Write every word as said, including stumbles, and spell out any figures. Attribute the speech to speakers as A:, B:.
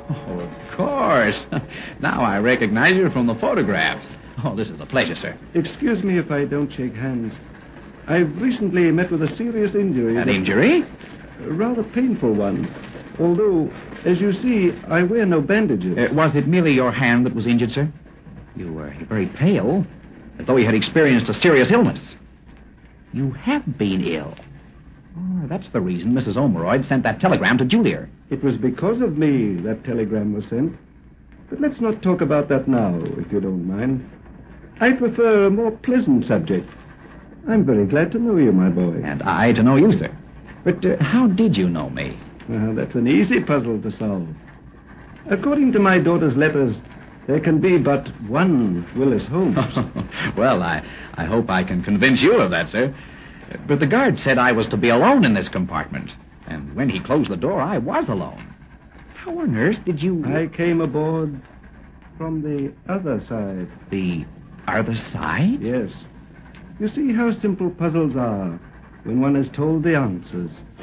A: Oh, of course. Now I recognize you from the photographs. Oh, this is a pleasure, sir.
B: Excuse me if I don't shake hands. I've recently met with a serious injury.
A: An injury?
B: A rather painful one. Although, as you see, I wear no bandages.
A: Uh, was it merely your hand that was injured, sir? You were very pale, as though you had experienced a serious illness. You have been ill. Oh, that's the reason Missus Omeroyd sent that telegram to Julia.
B: It was because of me that telegram was sent. But let's not talk about that now, if you don't mind. I prefer a more pleasant subject. I'm very glad to know you, my boy.
A: And I to know you, sir.
B: But uh,
A: How did you know me?
B: well, that's an easy puzzle to solve. According to my daughter's letters, there can be but one Willis Holmes.
A: Well, I, I hope I can convince you of that, sir. But the guard said I was to be alone in this compartment. And when he closed the door, I was alone. How on earth did you...
B: I came aboard from the other side.
A: The other side?
B: Yes. You see how simple puzzles are when one is told the answers.